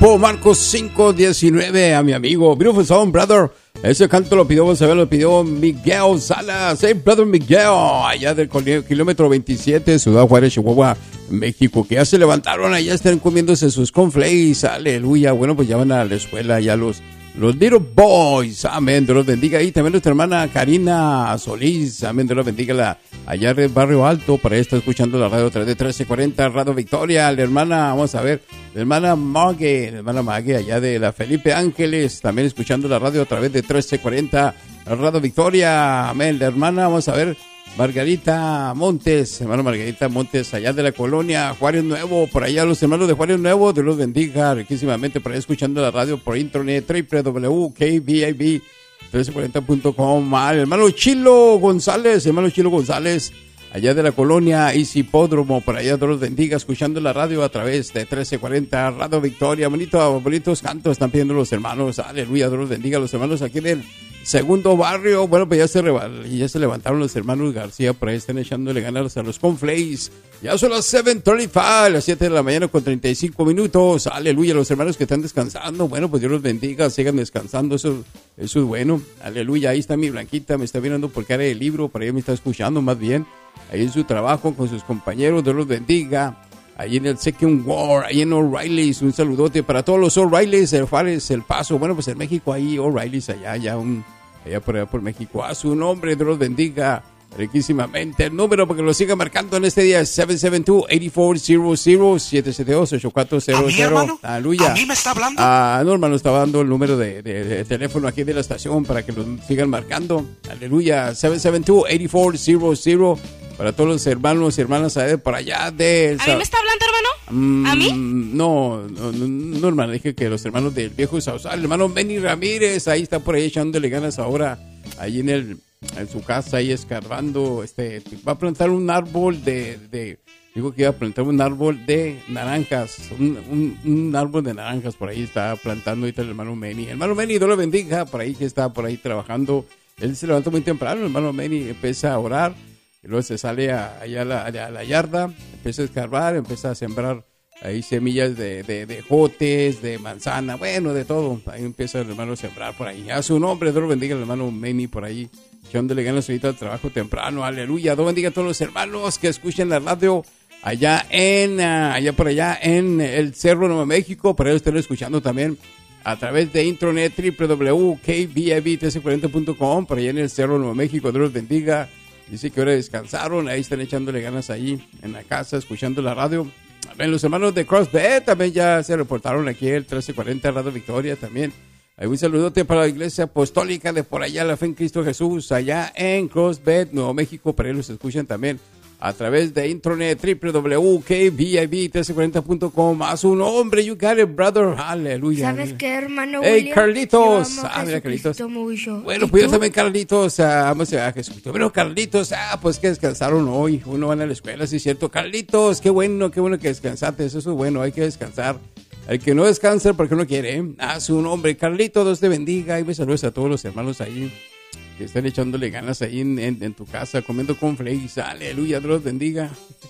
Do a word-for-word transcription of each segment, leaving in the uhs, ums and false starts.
grupo Marcos cinco diecinueve, a mi amigo Beautiful Sound Brother. Ese canto lo pidió, vamos a ver, lo pidió Miguel Salas. Hey, brother Miguel, allá del kilómetro veintisiete, Ciudad Juárez, Chihuahua, México, que ya se levantaron, allá están comiéndose sus cornflakes. Aleluya. Bueno, pues ya van a la escuela, ya los... Los Little Boys, amén, Dios los bendiga. Y también nuestra hermana Karina Solís, amén, Dios los bendiga, la, allá del Barrio Alto, para ella está escuchando la radio a través de trece cuarenta, Radio Victoria. La hermana, vamos a ver, la hermana Mague, la hermana Mague, allá de la Felipe Ángeles, también escuchando la radio a través de trece cuarenta, Radio Victoria, amén. La hermana, vamos a ver, Margarita Montes, hermano Margarita Montes, allá de la colonia Juárez Nuevo, por allá los hermanos de Juárez Nuevo, Dios los bendiga riquísimamente, por ahí escuchando la radio por internet, doble u doble u doble u punto k v i b trece cuarenta punto com. El hermano Chilo González, hermano Chilo González, allá de la colonia Isipódromo, por allá Dios los bendiga, escuchando la radio a través de trece cuarenta, Radio Victoria. Bonito, bonitos cantos están pidiendo los hermanos, aleluya, Dios los bendiga, los hermanos aquí del segundo barrio. Bueno, pues ya se, ya se levantaron los hermanos García, por ahí están echándole ganas a los cornflakes. Ya son las siete treinta y cinco, las siete de la mañana con treinta y cinco minutos. Aleluya, los hermanos que están descansando. Bueno, pues Dios los bendiga, sigan descansando, eso, eso es bueno. Aleluya, ahí está mi Blanquita, me está mirando por cara del libro, por ahí me está escuchando más bien. Ahí en su trabajo con sus compañeros, Dios los bendiga. Ahí en el Second War, ahí en O'Reilly's, un saludote para todos los O'Reilly's, el Juárez, El Paso, bueno, pues en México ahí, O'Reilly's allá, allá, un, allá por allá por México, a su nombre, Dios los bendiga riquísimamente. El número para que lo siga marcando en este día es siete siete dos, ocho cuatro cero cero, siete siete dos, ocho cuatro cero cero. Aleluya. ¿A mí me está hablando? Ah, no, hermano, estaba dando el número de, de, de teléfono aquí de la estación para que lo sigan marcando. Aleluya, siete siete dos, ocho cuatro cero cero. Para todos los hermanos y hermanas de por allá de... ¿A mí me está hablando, hermano? ¿A mí? No, no, no, no, hermano, dije que los hermanos del viejo Sausal, el hermano Benny Ramírez, ahí está por ahí echándole ganas ahora, ahí en el en su casa, ahí escarbando, este, va a plantar un árbol de, de digo que iba a plantar un árbol de naranjas, un, un, un árbol de naranjas, por ahí está plantando ahorita el hermano Benny. El hermano Benny, Dios lo bendiga, por ahí que está por ahí trabajando, él se levantó muy temprano, el hermano Benny empieza a orar, y luego se sale a, allá a la, a la yarda, empieza a escarbar, empieza a sembrar ahí semillas de, de, de jotes, de manzana, bueno, de todo. Ahí empieza el hermano a sembrar por ahí. A su nombre, Dios lo bendiga el hermano Meni por ahí, echándole ganas ahorita al trabajo temprano. Aleluya. Dios bendiga a todos los hermanos que escuchen la radio allá en, uh, allá por allá en el Cerro Nuevo México. Por ahí estén escuchando también a través de internet, doble u doble u doble u punto k v i b trece cuarenta punto com, por allá en el Cerro Nuevo México. Dios los bendiga. Dice que ahora descansaron, ahí están echándole ganas ahí en la casa, escuchando la radio. También los hermanos de CrossBed también ya se reportaron aquí el trece cuarenta Radio Victoria también. Hay un saludote para la iglesia apostólica de por allá, la fe en Cristo Jesús, allá en CrossBed, Nuevo México. Para ellos los escuchan también a través de internet, doble u doble u doble u punto k v i b trece cuarenta punto com. A su nombre, you got it, brother. Aleluya. ¿Sabes qué, hermano Hey, William? Carlitos. Yo amo Ah, mira, Carlitos. mucho. Bueno, ¿Y pues yo tú? también, Carlitos. Ah, vamos a Jesucristo. Bueno, Carlitos, ah, pues que descansaron hoy. Uno va a la escuela, sí es cierto. Carlitos, qué bueno, qué bueno que descansaste. Eso es bueno, hay que descansar. El que no descansa porque no quiere, ¿eh? A su nombre, Carlitos, Dios te bendiga. Y me saludos a todos los hermanos ahí que están echándole ganas ahí en, en, en tu casa, comiendo cornflakes. Aleluya, Dios bendiga.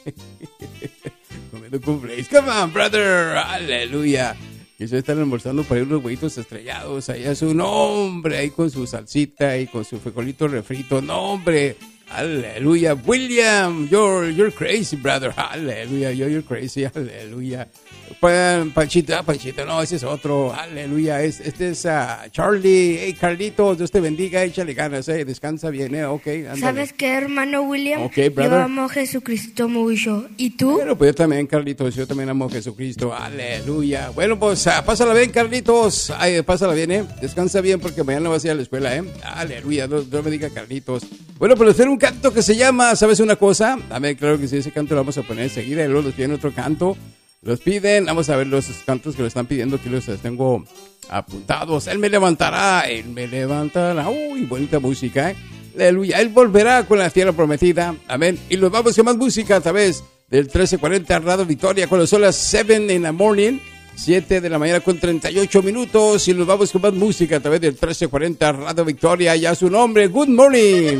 Comiendo cornflakes. Come on, brother. Aleluya. Y se están almorzando por ahí unos huevitos estrellados. Ahí a su nombre, ahí con su salsita y con su frijolito refrito. Nombre. Aleluya. William, you're, you're crazy, brother. Aleluya. You're, you're crazy. Aleluya. Panchito, ah, Panchito, no, ese es otro. Aleluya. Es, este es uh, Charlie. Hey, Carlitos, Dios te bendiga. Échale ganas, eh. Descansa bien, eh. Ok, ándale. ¿Sabes qué, hermano William? Ok, brother. Yo amo a Jesucristo mucho. ¿Y tú? Bueno, pues yo también, Carlitos. Yo también amo a Jesucristo. Aleluya. Bueno, pues uh, pásala bien, Carlitos. Ay, pásala bien, eh. Descansa bien porque mañana vas a ir a la escuela, eh. Aleluya. Dios, Dios bendiga, Carlitos. Bueno, pues hacer un canto que se llama, ¿sabes una cosa? A ver, claro que sí, ese canto lo vamos a poner enseguida y luego nos piden otro canto. Los piden, vamos a ver los cantos que lo están pidiendo, aquí los tengo apuntados. Él me levantará, Él me levantará. Uy, bonita música, ¿eh? Aleluya, Él volverá con la tierra prometida. Amén. Y los vamos con más música a través del trece cuarenta Radio Victoria, cuando son las siete in the morning. siete de la mañana con treinta y ocho minutos. Y nos vamos con más música a través del trece cuarenta Radio Victoria. Ya su nombre, Good Morning.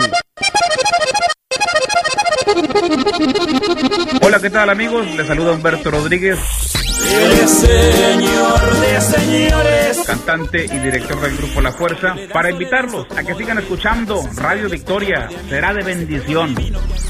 Hola, ¿qué tal, amigos? Les saluda Humberto Rodríguez. el Señor de señores, cantante y director del grupo La Fuerza, para invitarlos a que sigan escuchando Radio Victoria. Será de bendición.